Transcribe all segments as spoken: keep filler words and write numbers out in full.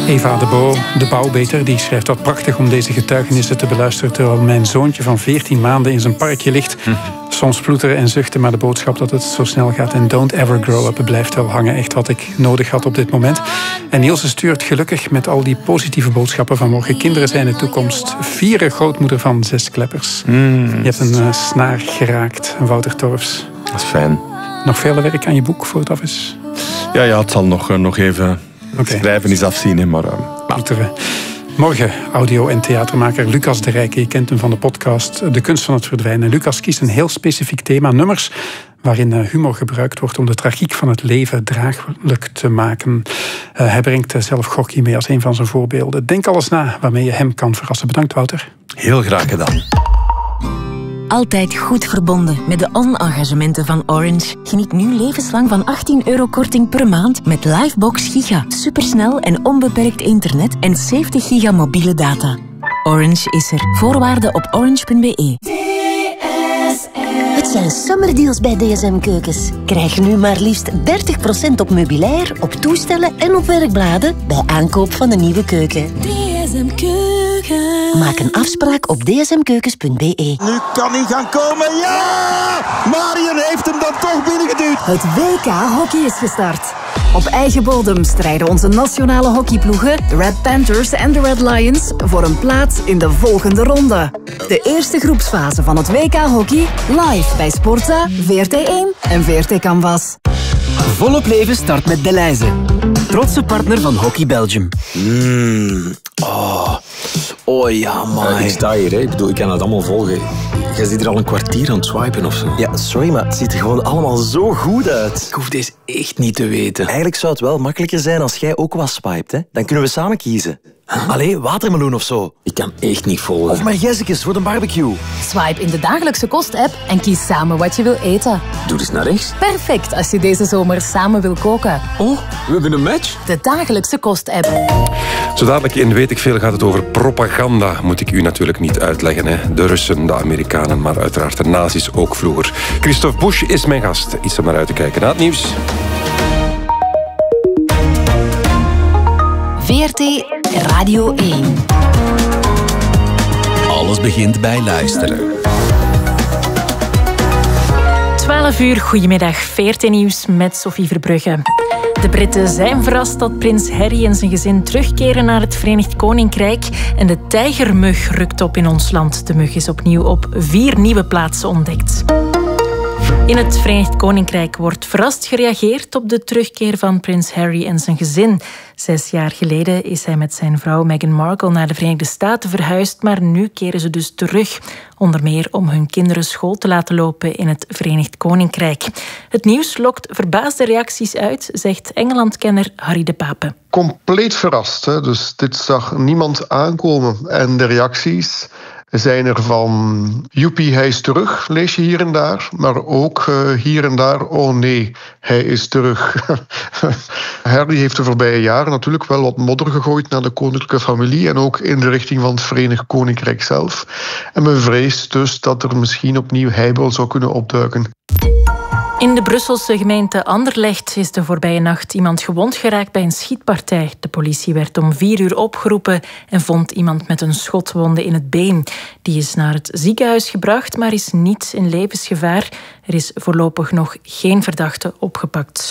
Eva de Bo, de Bouwbeter, die schrijft dat prachtig om deze getuigenissen te beluisteren terwijl mijn zoontje van veertien maanden in zijn parkje ligt. Hm. Soms ploeteren en zuchten, maar de boodschap dat het zo snel gaat en don't ever grow up blijft wel hangen. Echt wat ik nodig had op dit moment. En Niels stuurt gelukkig met al die positieve boodschappen vanmorgen. Kinderen zijn de toekomst. Vieren grootmoeder van zes kleppers. Mm. Je hebt een uh, snaar geraakt, Wouter Torfs. Dat is fijn. Nog veel werk aan je boek voor het af is? Ja, ja, het zal nog, uh, nog even okay. schrijven is afzien. Hè, maar, uh, maar. Morgen audio- en theatermaker Lucas de Rijke. Je kent hem van de podcast De Kunst van het Verdwijnen. Lucas kiest een heel specifiek thema, nummers waarin humor gebruikt wordt om de tragiek van het leven draaglijk te maken. Uh, hij brengt zelf Gorky mee als een van zijn voorbeelden. Denk alles na waarmee je hem kan verrassen. Bedankt, Wouter. Heel graag gedaan. Altijd goed verbonden met de on-engagementen van Orange. Geniet nu levenslang van achttien euro korting per maand met Livebox Giga. Supersnel en onbeperkt internet en zeventig giga mobiele data. Orange is er. Voorwaarden op orange punt b e. Het zijn summerdeals bij D S M Keukens. Krijg nu maar liefst dertig procent op meubilair, op toestellen en op werkbladen bij aankoop van een nieuwe keuken. D S M Keukens. Maak een afspraak op d s m keukens punt b e. Nu kan hij gaan komen. Ja! Marion heeft hem dan toch binnengeduwd. Het W K Hockey is gestart. Op eigen bodem strijden onze nationale hockeyploegen, de Red Panthers en de Red Lions, voor een plaats in de volgende ronde. De eerste groepsfase van het W K Hockey live bij Sportza, V R T één en V R T Canvas. Volop leven start met Delhaize. Trotse partner van Hockey Belgium. Mmm, oh. Oh ja, man. Uh, ik sta hier, hè. Ik bedoel, ik kan het allemaal volgen. Jij zit er al een kwartier aan het swipen of zo. Ja, sorry, maar het ziet er gewoon allemaal zo goed uit. Ik hoef deze echt niet te weten. Eigenlijk zou het wel makkelijker zijn als jij ook wat swipet, hè. Dan kunnen we samen kiezen. Huh? Allee, watermeloen of zo. Ik kan echt niet volgen. Of maar jessicus voor de barbecue. Swipe in de dagelijkse kost-app en kies samen wat je wil eten. Doe eens naar rechts. Perfect als je deze zomer samen wil koken. Oh, we hebben een match. De dagelijkse kost-app. Zo dadelijk in Weet ik Veel gaat het over propaganda. Moet ik u natuurlijk niet uitleggen. Hè? De Russen, de Amerikanen, maar uiteraard de nazi's ook vroeger. Christophe Busch is mijn gast. Iets om naar uit te kijken na het nieuws. V R T Radio één. Alles begint bij luisteren. twaalf uur, goedemiddag. V R T Nieuws met Sophie Verbrugge. De Britten zijn verrast dat prins Harry en zijn gezin terugkeren naar het Verenigd Koninkrijk. En de tijgermug rukt op in ons land. De mug is opnieuw op vier nieuwe plaatsen ontdekt. In het Verenigd Koninkrijk wordt verrast gereageerd op de terugkeer van prins Harry en zijn gezin. Zes jaar geleden is hij met zijn vrouw Meghan Markle naar de Verenigde Staten verhuisd, maar nu keren ze dus terug. Onder meer om hun kinderen school te laten lopen in het Verenigd Koninkrijk. Het nieuws lokt verbaasde reacties uit, zegt Engeland-kenner Harry de Pape. Compleet verrast, hè? Dus dit zag niemand aankomen. En de reacties zijn er van joepie, hij is terug, lees je hier en daar. Maar ook uh, hier en daar, oh nee, hij is terug. Harry heeft de voorbije jaren natuurlijk wel wat modder gegooid naar de koninklijke familie en ook in de richting van het Verenigd Koninkrijk zelf. En men vreest dus dat er misschien opnieuw heibel zou kunnen opduiken. In de Brusselse gemeente Anderlecht is de voorbije nacht iemand gewond geraakt bij een schietpartij. De politie werd om vier uur opgeroepen en vond iemand met een schotwonde in het been. Die is naar het ziekenhuis gebracht, maar is niet in levensgevaar. Er is voorlopig nog geen verdachte opgepakt.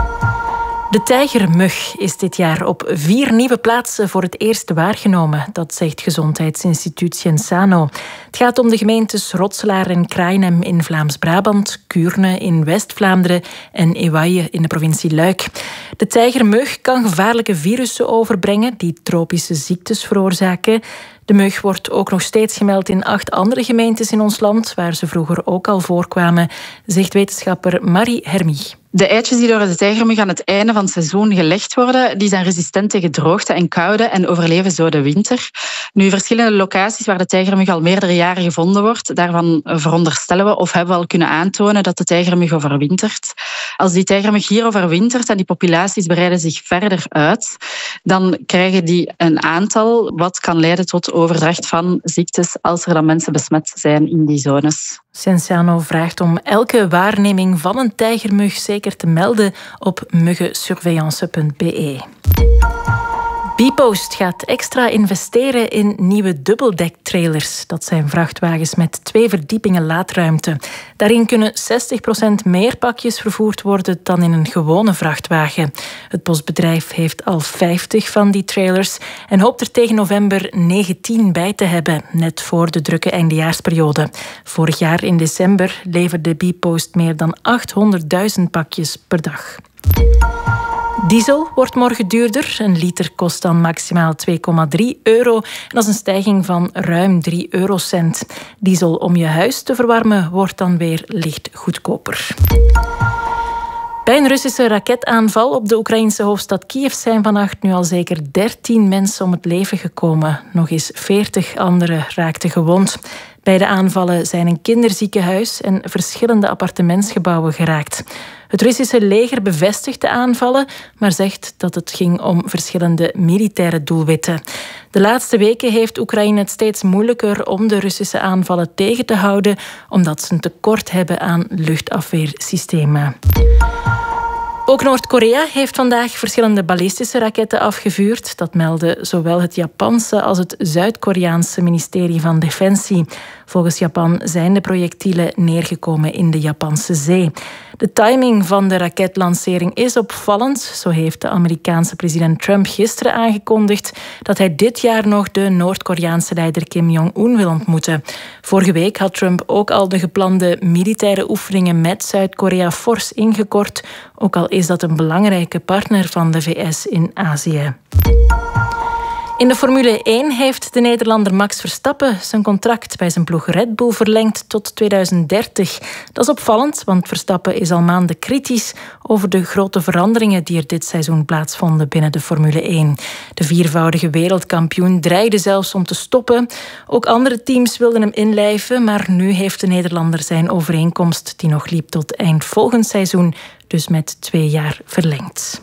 De tijgermug is dit jaar op vier nieuwe plaatsen voor het eerst waargenomen. Dat zegt Gezondheidsinstituut Cienzano. Het gaat om de gemeentes Rotselaar en Kraaienhem in Vlaams-Brabant, Kuurne in West-Vlaanderen en Ewaille in de provincie Luik. De tijgermug kan gevaarlijke virussen overbrengen die tropische ziektes veroorzaken. De mug wordt ook nog steeds gemeld in acht andere gemeentes in ons land, waar ze vroeger ook al voorkwamen, zegt wetenschapper Marie Hermie. De eitjes die door de tijgermug aan het einde van het seizoen gelegd worden, die zijn resistent tegen droogte en koude en overleven zo de winter. Nu, verschillende locaties waar de tijgermug al meerdere jaren gevonden wordt, daarvan veronderstellen we of hebben we al kunnen aantonen dat de tijgermug overwintert. Als die tijgermug hier overwintert en die populaties breiden zich verder uit, dan krijgen die een aantal wat kan leiden tot overdracht van ziektes als er dan mensen besmet zijn in die zones. Cienzano vraagt om elke waarneming van een tijgermug zeker te melden op muggensurveillance punt b e. Bpost gaat extra investeren in nieuwe dubbeldektrailers. Dat zijn vrachtwagens met twee verdiepingen laadruimte. Daarin kunnen zestig procent meer pakjes vervoerd worden dan in een gewone vrachtwagen. Het postbedrijf heeft al vijftig van die trailers en hoopt er tegen november negentien bij te hebben, net voor de drukke eindejaarsperiode. Vorig jaar in december leverde Bpost meer dan achthonderdduizend pakjes per dag. Diesel wordt morgen duurder. Een liter kost dan maximaal twee komma drie euro. En dat is een stijging van ruim drie eurocent. Diesel om je huis te verwarmen wordt dan weer licht goedkoper. Bij een Russische raketaanval op de Oekraïnse hoofdstad Kiev zijn vannacht nu al zeker dertien mensen om het leven gekomen. Nog eens veertig anderen raakten gewond. Bij de aanvallen zijn een kinderziekenhuis en verschillende appartementsgebouwen geraakt. Het Russische leger bevestigt de aanvallen, maar zegt dat het ging om verschillende militaire doelwitten. De laatste weken heeft Oekraïne het steeds moeilijker om de Russische aanvallen tegen te houden, omdat ze een tekort hebben aan luchtafweersystemen. Ook Noord-Korea heeft vandaag verschillende ballistische raketten afgevuurd. Dat melden zowel het Japanse als het Zuid-Koreaanse ministerie van Defensie. Volgens Japan zijn de projectielen neergekomen in de Japanse zee. De timing van de raketlancering is opvallend. Zo heeft de Amerikaanse president Trump gisteren aangekondigd dat hij dit jaar nog de Noord-Koreaanse leider Kim Jong-un wil ontmoeten. Vorige week had Trump ook al de geplande militaire oefeningen met Zuid-Korea fors ingekort, ook al is dat een belangrijke partner van de V S in Azië. In de Formule één heeft de Nederlander Max Verstappen zijn contract bij zijn ploeg Red Bull verlengd tot tweeduizend dertig. Dat is opvallend, want Verstappen is al maanden kritisch over de grote veranderingen die er dit seizoen plaatsvonden binnen de Formule één. De viervoudige wereldkampioen dreigde zelfs om te stoppen. Ook andere teams wilden hem inlijven, maar nu heeft de Nederlander zijn overeenkomst, die nog liep tot eind volgend seizoen, dus met twee jaar verlengd.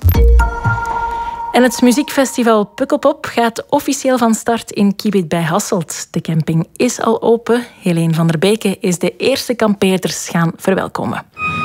En het muziekfestival Pukkelpop gaat officieel van start in Kibit bij Hasselt. De camping is al open. Helene van der Beke is de eerste kampeerders gaan verwelkomen.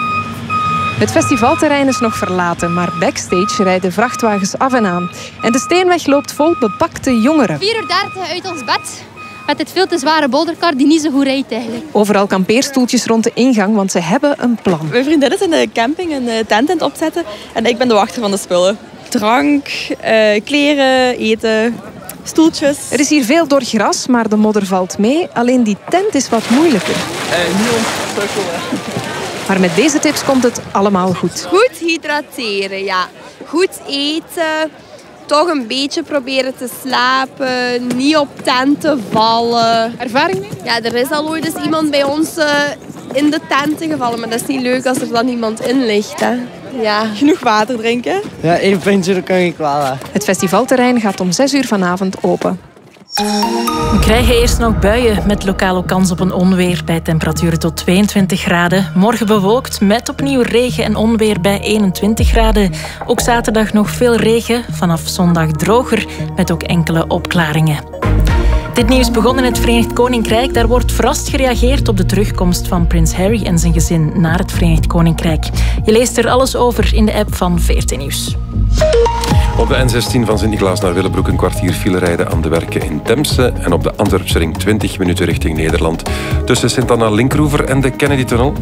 Het festivalterrein is nog verlaten, maar backstage rijden vrachtwagens af en aan. En de Steenweg loopt vol bepakte jongeren. vier uur dertig uit ons bed, met dit veel te zware bolderkar die niet zo goed rijdt eigenlijk. Overal kampeerstoeltjes rond de ingang, want ze hebben een plan. Mijn vriendinnen zijn de camping en de tent aan het opzetten en ik ben de wachter van de spullen. Drank, uh, kleren, eten, stoeltjes. Er is hier veel door gras, maar de modder valt mee. Alleen die tent is wat moeilijker. Uh, niet ontstukkelen. Maar met deze tips komt het allemaal goed. Goed hydrateren, ja. Goed eten. Toch een beetje proberen te slapen. Niet op tenten vallen. Ervaring mee? Ja, er is al ooit eens iemand bij ons uh, in de tenten gevallen. Maar dat is niet leuk als er dan iemand in ligt, hè. Ja. Genoeg water drinken. Ja, één pintje, dat kan je kwalen. Het festivalterrein gaat om zes uur vanavond open. We krijgen eerst nog buien met lokale kans op een onweer bij temperaturen tot tweeëntwintig graden. Morgen bewolkt met opnieuw regen en onweer bij eenentwintig graden. Ook zaterdag nog veel regen, vanaf zondag droger met ook enkele opklaringen. Dit nieuws begon in het Verenigd Koninkrijk. Daar wordt verrast gereageerd op de terugkomst van prins Harry en zijn gezin naar het Verenigd Koninkrijk. Je leest er alles over in de app van V R T Nieuws. Op de N zestien van Sint-Niklaas naar Willebroek een kwartier file rijden aan de werken in Temse en op de Antwerpse ring twintig minuten richting Nederland. Tussen Sint-Anna-Linkroever en de Kennedy-tunnel.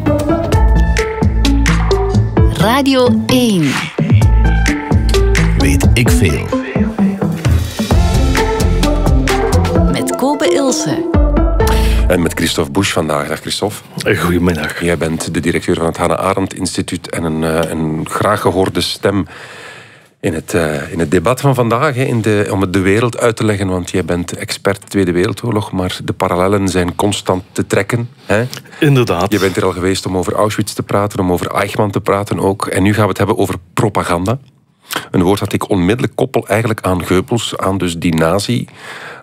Radio één. Weet ik veel. Met Kobe Ilse. En met Christophe Busch vandaag. Dag Christophe. Goedemiddag. Jij bent de directeur van het Hannah Arendt Instituut en een, een graag gehoorde stem in het, uh, in het debat van vandaag, hè, in de, om het de wereld uit te leggen, want jij bent expert Tweede Wereldoorlog, maar de parallellen zijn constant te trekken. Hè? Inderdaad. Je bent er al geweest om over Auschwitz te praten, om over Eichmann te praten ook. En nu gaan we het hebben over propaganda. Een woord dat ik onmiddellijk koppel eigenlijk aan Goebbels, aan dus die nazi,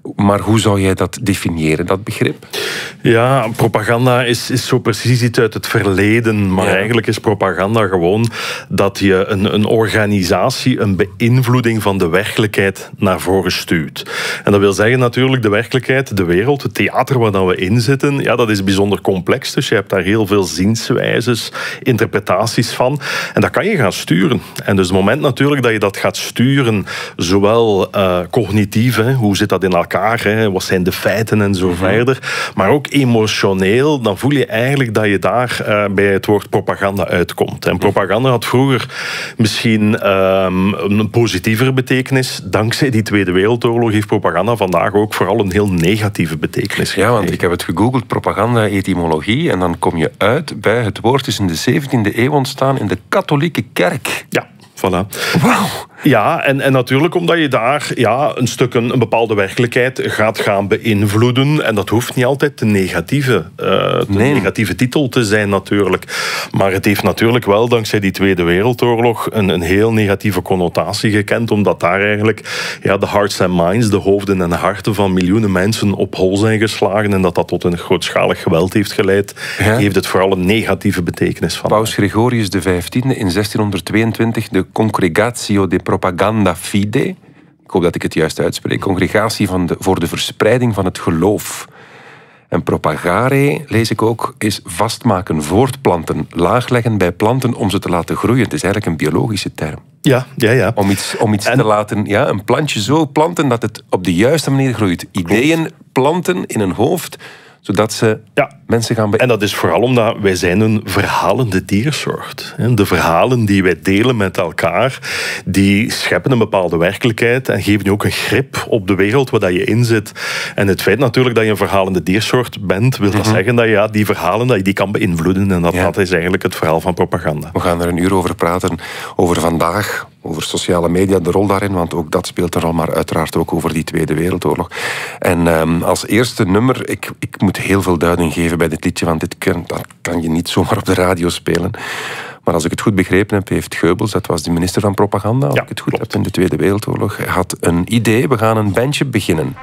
Maar hoe zou jij dat definiëren, dat begrip? Ja, propaganda is, is zo precies iets uit het verleden. Maar ja. eigenlijk is propaganda gewoon dat je een, een organisatie, een beïnvloeding van de werkelijkheid naar voren stuurt. En dat wil zeggen natuurlijk de werkelijkheid, de wereld, het theater waar we in zitten, ja, dat is bijzonder complex. Dus je hebt daar heel veel zienswijzes, interpretaties van. En dat kan je gaan sturen. En dus het moment natuurlijk dat je dat gaat sturen, zowel uh, cognitief, hè, hoe zit dat in elkaar, hè, wat zijn de feiten en zo mm-hmm. verder, maar ook emotioneel, dan voel je eigenlijk dat je daar uh, bij het woord propaganda uitkomt. En propaganda had vroeger misschien um, een positievere betekenis. Dankzij die Tweede Wereldoorlog heeft propaganda vandaag ook vooral een heel negatieve betekenis. Ja, want ik heb het gegoogeld, propaganda, etymologie, en dan kom je uit bij het woord is in de zeventiende eeuw ontstaan in de katholieke kerk. Ja. Voilà. Wauw. Ja, en, en natuurlijk omdat je daar ja, een stuk een, een bepaalde werkelijkheid gaat gaan beïnvloeden. En dat hoeft niet altijd de negatieve, uh, de nee. negatieve titel te zijn natuurlijk. Maar het heeft natuurlijk wel dankzij die Tweede Wereldoorlog een, een heel negatieve connotatie gekend. Omdat daar eigenlijk ja, de hearts and minds, de hoofden en harten van miljoenen mensen op hol zijn geslagen. En dat dat tot een grootschalig geweld heeft geleid. Ja. Heeft het vooral een negatieve betekenis van. Paus Gregorius de vijftiende in zestienhonderdtweeëntwintig, de Congregatio de Propaganda Fide, ik hoop dat ik het juist uitspreek, congregatie van de, voor de verspreiding van het geloof. En propagare, lees ik ook, is vastmaken, voortplanten, laagleggen bij planten om ze te laten groeien. Het is eigenlijk een biologische term. Ja, ja, ja. Om iets, om iets en... te laten, ja, een plantje zo planten dat het op de juiste manier groeit. Ideeën planten in een hoofd, zodat ze ja. mensen gaan... Be- en dat is vooral omdat wij zijn een verhalende diersoort. De verhalen die wij delen met elkaar, die scheppen een bepaalde werkelijkheid en geven je ook een grip op de wereld waar je in zit. En het feit natuurlijk dat je een verhalende diersoort bent, wil dat mm-hmm. zeggen dat je ja, die verhalen dat je die kan beïnvloeden. En dat, ja. dat is eigenlijk het verhaal van propaganda. We gaan er een uur over praten, over vandaag, over sociale media, de rol daarin, want ook dat speelt een rol, maar uiteraard ook over die Tweede Wereldoorlog. En um, als eerste nummer, ik, ik moet heel veel duiding geven bij dit liedje, want dit kan, dat kan je niet zomaar op de radio spelen. Maar als ik het goed begrepen heb, heeft Goebbels, dat was de minister van propaganda, als ja, ik het goed klopt. heb, in de Tweede Wereldoorlog, hij had een idee, we gaan een bandje beginnen.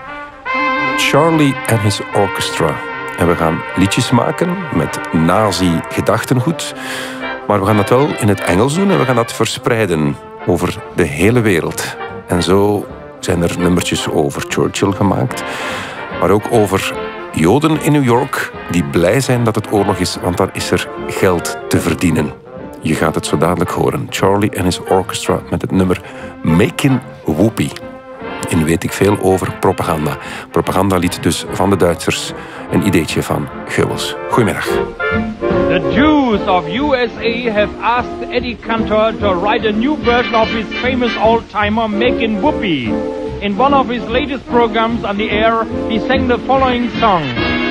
Charlie and his Orchestra. En we gaan liedjes maken met nazi-gedachtengoed, maar we gaan dat wel in het Engels doen en we gaan dat verspreiden over de hele wereld. En zo zijn er nummertjes over Churchill gemaakt, maar ook over Joden in New York die blij zijn dat het oorlog is, want dan is er geld te verdienen. Je gaat het zo dadelijk horen. Charlie and his Orchestra met het nummer Making Whoopie. En weet ik veel over propaganda. Propagandalied dus van de Duitsers. Een ideetje van Goebbels. Goedemiddag. The Jews of U S A have asked Eddie Cantor to write a new version of his famous old-timer Making Whoopie. In one of his latest programs on the air, he sang the following song.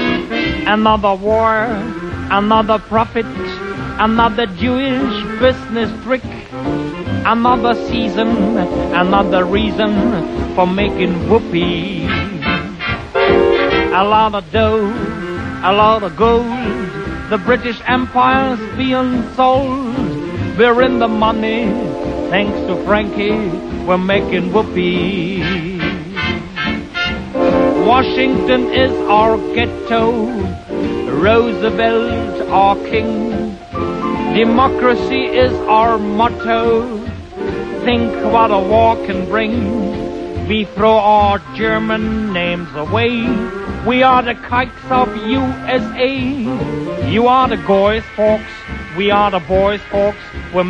Another war, another prophet, another Jewish business trick. Another season, another reason for making whoopee. A lot of dough, a lot of gold. The British Empire's being sold. We're in the money, thanks to Frankie. We're making whoopee. Washington is our ghetto. Roosevelt our king. Democracy is our motto. Think what a war can bring. We throw our German names away. We are the kikes of U S A. You are the Goys, folks. We are the boys, folks. We're